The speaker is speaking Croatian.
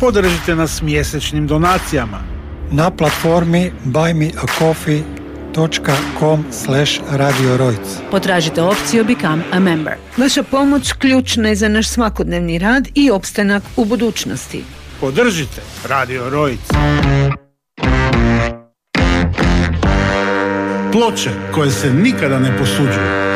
Podržite nas mjesečnim donacijama na platformi buymeacoffee.com/Radio Rojc. Potražite opciju Become a Member. Vaša pomoć ključna je za naš svakodnevni rad i opstanak u budućnosti. Podržite Radio Rojc. Ploče koje se nikada ne posuđuju.